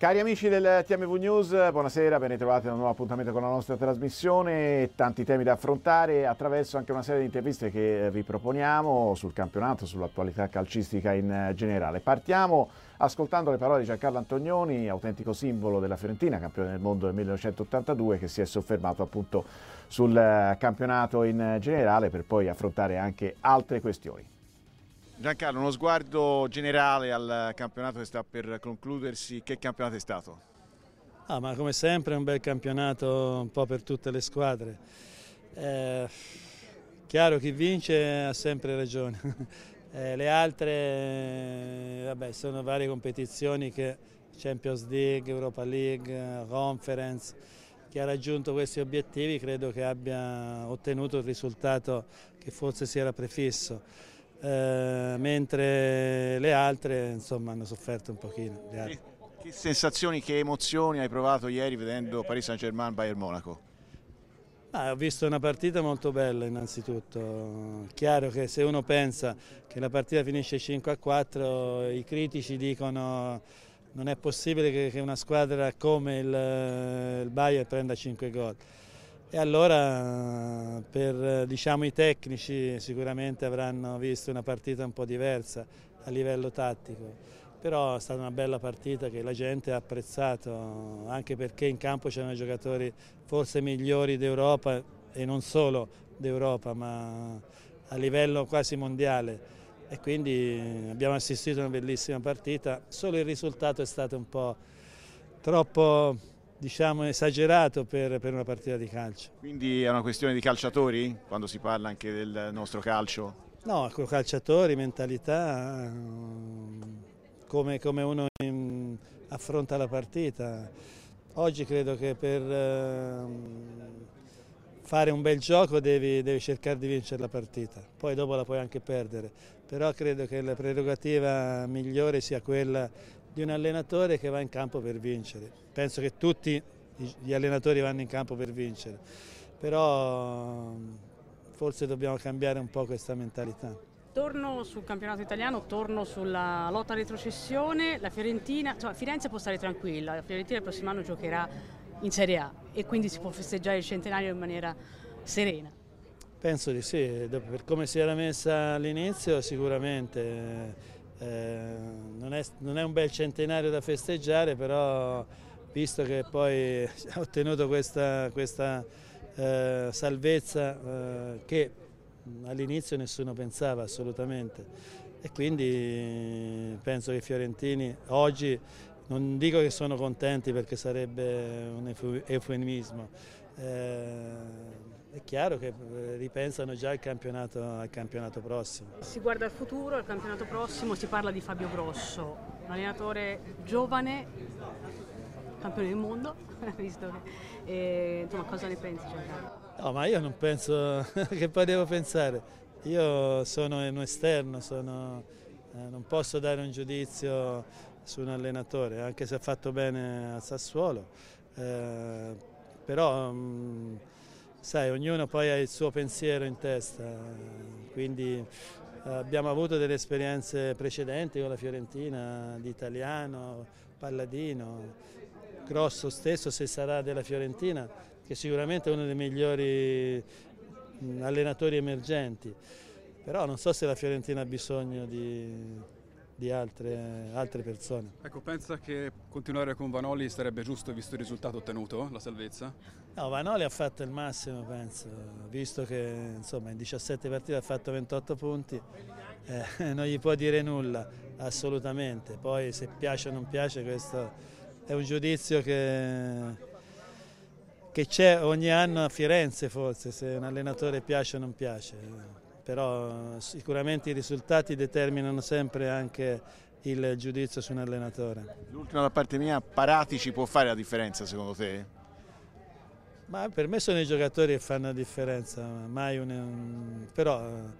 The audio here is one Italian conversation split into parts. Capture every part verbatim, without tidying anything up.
Cari amici del T M V News, buonasera, ben ritrovati a un nuovo appuntamento con la nostra trasmissione. Tanti temi da affrontare attraverso anche una serie di interviste che vi proponiamo sul campionato, sull'attualità calcistica in generale. Partiamo ascoltando le parole di Giancarlo Antonioni, autentico simbolo della Fiorentina, campione del mondo del millenovecentottantadue, che si è soffermato appunto sul campionato in generale per poi affrontare anche altre questioni. Giancarlo, uno sguardo generale al campionato che sta per concludersi, che campionato è stato? Ah, ma come sempre è un bel campionato un po' per tutte le squadre. Eh, chiaro, chi vince ha sempre ragione. Eh, le altre vabbè, sono varie competizioni, che Champions League, Europa League, Conference. Chi ha raggiunto questi obiettivi credo che abbia ottenuto il risultato che forse si era prefisso. Eh, mentre le altre insomma hanno sofferto un pochino. Che, che sensazioni, che emozioni hai provato ieri vedendo Paris Saint-Germain Bayern Monaco? Ah, ho visto una partita molto bella innanzitutto. Chiaro che se uno pensa che la partita finisce cinque a quattro, i critici dicono non è possibile che, che una squadra come il, il Bayern prenda cinque gol. E allora per diciamo, i tecnici sicuramente avranno visto una partita un po' diversa a livello tattico, però è stata una bella partita che la gente ha apprezzato, anche perché in campo c'erano giocatori forse migliori d'Europa e non solo d'Europa, ma a livello quasi mondiale, e quindi abbiamo assistito a una bellissima partita. Solo il risultato è stato un po' troppo, diciamo, esagerato per, per una partita di calcio. Quindi è una questione di calciatori quando si parla anche del nostro calcio? No, calciatori, mentalità, come, come uno in, affronta la partita. Oggi credo che per eh, fare un bel gioco devi, devi cercare di vincere la partita, poi dopo la puoi anche perdere, però credo che la prerogativa migliore sia quella di un allenatore che va in campo per vincere. Penso che tutti gli allenatori vanno in campo per vincere, però forse dobbiamo cambiare un po' questa mentalità. Torno sul campionato italiano, torno sulla lotta a retrocessione. La Fiorentina, insomma, Firenze può stare tranquilla, la Fiorentina il prossimo anno giocherà in Serie A e quindi si può festeggiare il centenario in maniera serena. Penso di sì, per come si era messa all'inizio sicuramente. Eh, non, è, non è un bel centenario da festeggiare, però visto che poi ha ottenuto questa, questa eh, salvezza eh, che all'inizio nessuno pensava assolutamente, e quindi penso che i fiorentini oggi, non dico che sono contenti perché sarebbe un eufemismo, eh, è chiaro che ripensano già al campionato, al campionato prossimo. Si guarda al futuro, al campionato prossimo, si parla di Fabio Grosso, un allenatore giovane, campione del mondo, visto che, e, insomma, cosa ne pensi? No, ma io non penso, che poi devo pensare, io sono un esterno, sono, eh, non posso dare un giudizio su un allenatore, anche se ha fatto bene al Sassuolo, eh, però mh, sai, ognuno poi ha il suo pensiero in testa, quindi eh, abbiamo avuto delle esperienze precedenti con la Fiorentina, di Italiano, Palladino, Grosso stesso, se sarà della Fiorentina, che sicuramente è uno dei migliori allenatori emergenti, però non so se la Fiorentina ha bisogno di, di altre, altre persone. Ecco, pensa che continuare con Vanoli sarebbe giusto visto il risultato ottenuto, la salvezza? No, Vanoli ha fatto il massimo, penso, visto che insomma, in diciassette partite ha fatto ventotto punti, eh, non gli può dire nulla, assolutamente. Poi se piace o non piace, questo è un giudizio che... che c'è ogni anno a Firenze, forse, se un allenatore piace o non piace, però sicuramente i risultati determinano sempre anche il giudizio su un allenatore. L'ultima da parte mia, Paratici può fare la differenza secondo te? Ma per me sono i giocatori che fanno la differenza, mai un, un, però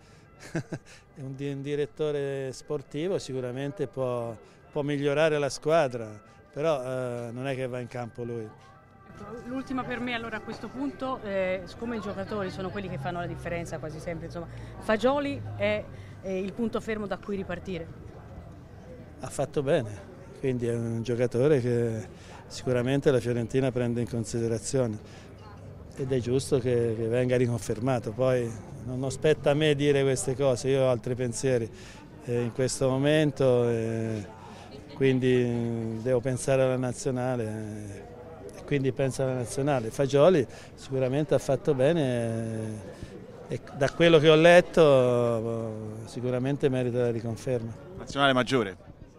un, un direttore sportivo sicuramente può, può migliorare la squadra, però eh, non è che va in campo lui. L'ultima per me allora a questo punto, eh, siccome i giocatori sono quelli che fanno la differenza quasi sempre, insomma, Fagioli è, è il punto fermo da cui ripartire. Ha fatto bene, quindi è un giocatore che sicuramente la Fiorentina prende in considerazione ed è giusto che, che venga riconfermato. Poi non spetta a me dire queste cose, io ho altri pensieri eh, in questo momento, eh, quindi devo pensare alla nazionale. Eh, quindi pensa alla nazionale. Fagioli sicuramente ha fatto bene e da quello che ho letto sicuramente merita la riconferma. Nazionale maggiore?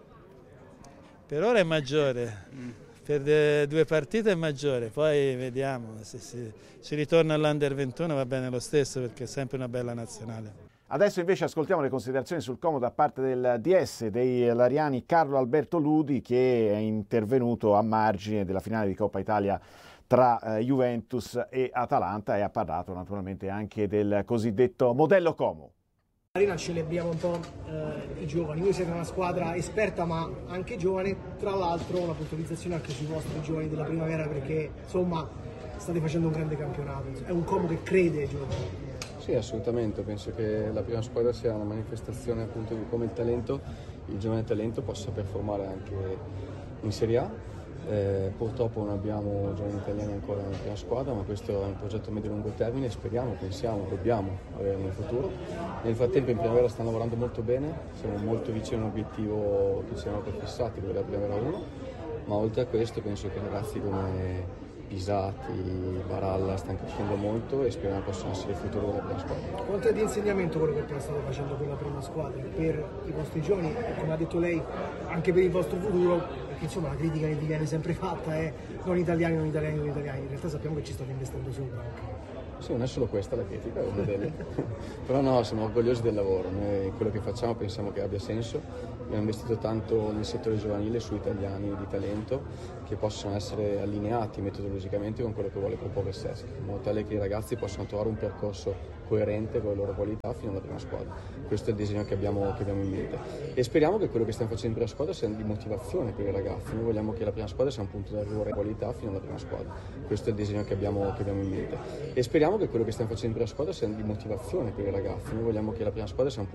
Per ora è maggiore, mm. per due partite è maggiore, poi vediamo, se si, si ritorna all'Under ventuno va bene lo stesso perché è sempre una bella nazionale. Adesso invece ascoltiamo le considerazioni sul Como da parte del D S dei Lariani Carlo Alberto Ludi, che è intervenuto a margine della finale di Coppa Italia tra eh, Juventus e Atalanta e ha parlato naturalmente anche del cosiddetto modello Como. Arena celebriamo un po' eh, i giovani, voi siete una squadra esperta ma anche giovane, tra l'altro una puntualizzazione anche sui vostri giovani della primavera perché insomma state facendo un grande campionato, è un Como che crede ai giovani. Sì, assolutamente, penso che la prima squadra sia una manifestazione appunto di come il talento, il giovane talento possa performare anche in Serie A. Eh, purtroppo non abbiamo giovani italiani ancora nella prima squadra, ma questo è un progetto medio-lungo termine, speriamo, pensiamo, dobbiamo avere nel futuro. Nel frattempo in primavera stanno lavorando molto bene, siamo molto vicini a un obiettivo che ci siamo prefissati, quello della primavera uno, ma oltre a questo penso che ragazzi come Pisati, Baralla stanno crescendo molto e speriamo possano essere il futuro della prima squadra. Quanto è di insegnamento quello che appena state facendo con la prima squadra per i vostri giovani, come ha detto lei, anche per il vostro futuro, perché insomma la critica che vi viene sempre fatta è non italiani, non italiani, non italiani, in realtà sappiamo che ci state investendo sopra anche. Sì, non è solo questa la critica, però no, siamo orgogliosi del lavoro, noi quello che facciamo pensiamo che abbia senso, abbiamo investito tanto nel settore giovanile su italiani di talento che possono essere allineati metodologicamente con quello che vuole proporre Sesc, in modo tale che i ragazzi possano trovare un percorso coerente con le loro qualità fino alla prima squadra. Questo è il disegno che abbiamo, che abbiamo in mente e speriamo che quello che stiamo facendo in prima squadra sia di motivazione per i ragazzi. Noi vogliamo che la prima squadra sia un punto di arrivo di qualità fino alla prima squadra. Questo è il disegno che abbiamo, che abbiamo in mente e speriamo che quello che stiamo facendo in prima squadra sia di motivazione per i ragazzi. Noi vogliamo che la prima squadra sia un